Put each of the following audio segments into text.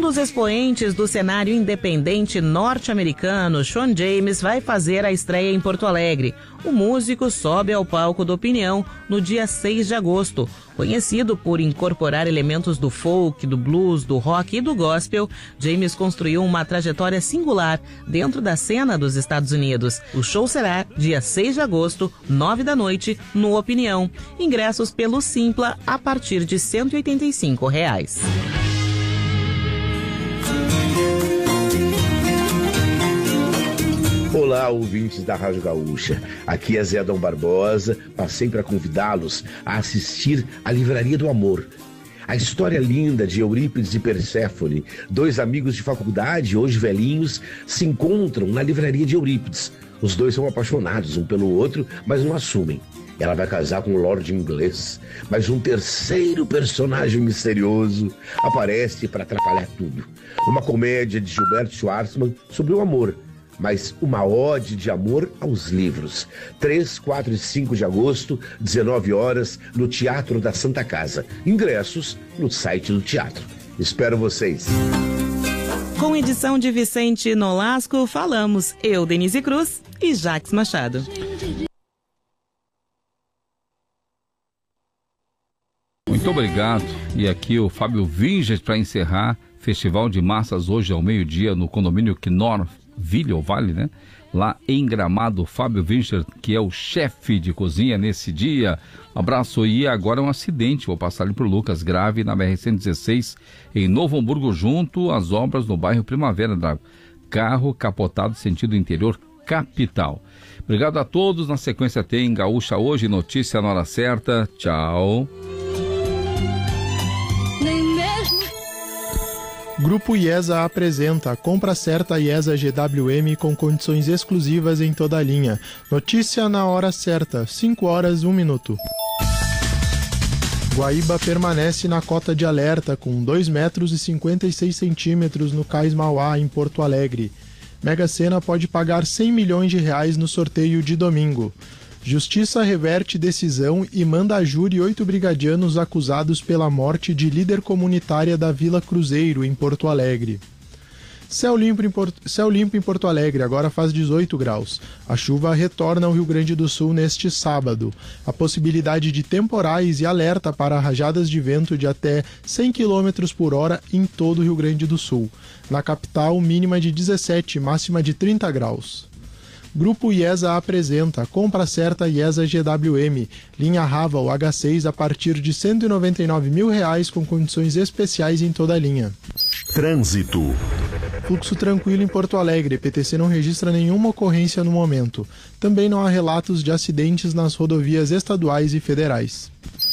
dos expoentes do cenário independente norte-americano, Shawn James vai fazer a estreia em Porto Alegre. O músico sobe ao palco do Opinião no dia 6 de agosto. Conhecido por incorporar elementos do folk, do blues, do rock e do gospel, James construiu uma trajetória singular dentro da cena dos Estados Unidos. O show será dia 6 de agosto, 9 da noite, no Opinião. Ingressos pelo Simpla a partir de R$ 185. Olá, ouvintes da Rádio Gaúcha. Aqui é Zé Dom Barbosa. Passei para convidá-los a assistir a Livraria do Amor. A história linda de Eurípides e Perséfone, dois amigos de faculdade, hoje velhinhos, se encontram na livraria de Eurípides. Os dois são apaixonados um pelo outro, mas não assumem. Ela vai casar com um lord inglês, mas um terceiro personagem misterioso aparece para atrapalhar tudo. Uma comédia de Gilberto Schwartzman sobre o amor, mas uma ode de amor aos livros. 3, 4 e 5 de agosto, 19 horas, no Teatro da Santa Casa. Ingressos no site do teatro. Espero vocês. Com edição de Vicente Nolasco, falamos eu, Denise Cruz e Jaques Machado. Muito obrigado. E aqui o Fábio Vinges para encerrar. Festival de Massas hoje ao meio-dia no condomínio Knorr Villa, ou Vale, né? Lá em Gramado, Fábio Vincher, que é o chefe de cozinha nesse dia. Um abraço. E agora um acidente, vou passar ali pro Lucas, grave na BR-116, em Novo Hamburgo, junto às obras no bairro Primavera, Drago. Carro capotado sentido interior capital. Obrigado a todos. Na sequência tem Gaúcha Hoje, notícia na hora certa. Tchau. Grupo IESA apresenta a compra certa IESA GWM com condições exclusivas em toda a linha. Notícia na hora certa, 5 horas 1 minuto. Guaíba permanece na cota de alerta com 2 metros e 56 centímetros no Cais Mauá, em Porto Alegre. Mega Sena pode pagar R$100 milhões no sorteio de domingo. Justiça reverte decisão e manda a júri 8 brigadianos acusados pela morte de líder comunitária da Vila Cruzeiro, em Porto Alegre. Céu limpo em Porto Alegre, agora faz 18 graus. A chuva retorna ao Rio Grande do Sul neste sábado. A possibilidade de temporais e alerta para rajadas de vento de até 100 km por hora em todo o Rio Grande do Sul. Na capital, mínima de 17, máxima de 30 graus. Grupo IESA apresenta compra certa IESA GWM, linha Raval H6 a partir de R$ 199 mil com condições especiais em toda a linha. Trânsito. Fluxo tranquilo em Porto Alegre, PTC não registra nenhuma ocorrência no momento. Também não há relatos de acidentes nas rodovias estaduais e federais.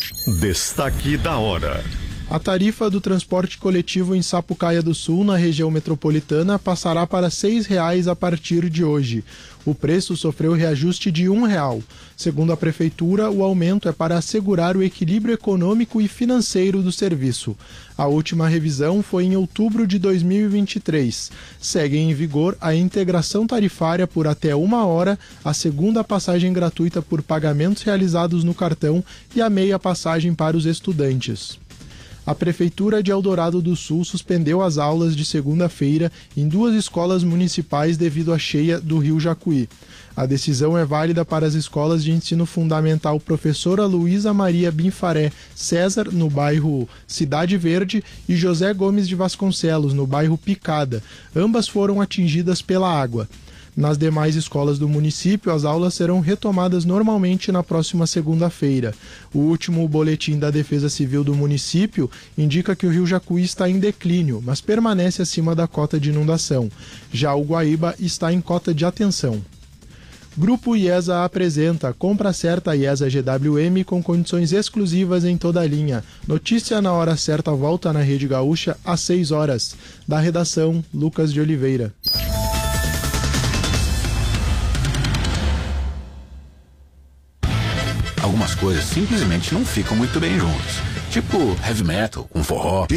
Destaque da hora. A tarifa do transporte coletivo em Sapucaia do Sul, na região metropolitana, passará para R$ 6,00 a partir de hoje. O preço sofreu reajuste de R$ 1,00. Segundo a Prefeitura, o aumento é para assegurar o equilíbrio econômico e financeiro do serviço. A última revisão foi em outubro de 2023. Segue em vigor a integração tarifária por até 1 hora, a segunda passagem gratuita por pagamentos realizados no cartão e a meia passagem para os estudantes. A Prefeitura de Eldorado do Sul suspendeu as aulas de segunda-feira em 2 escolas municipais devido à cheia do Rio Jacuí. A decisão é válida para as escolas de ensino fundamental Professora Luísa Maria Binfaré César, no bairro Cidade Verde, e José Gomes de Vasconcelos, no bairro Picada. Ambas foram atingidas pela água. Nas demais escolas do município, as aulas serão retomadas normalmente na próxima segunda-feira. O último boletim da Defesa Civil do município indica que o Rio Jacuí está em declínio, mas permanece acima da cota de inundação. Já o Guaíba está em cota de atenção. Grupo IESA apresenta compra certa IESA GWM com condições exclusivas em toda a linha. Notícia na hora certa volta na Rede Gaúcha às 6 horas. Da redação, Lucas de Oliveira. Algumas coisas simplesmente não ficam muito bem juntas. Tipo heavy metal com forró.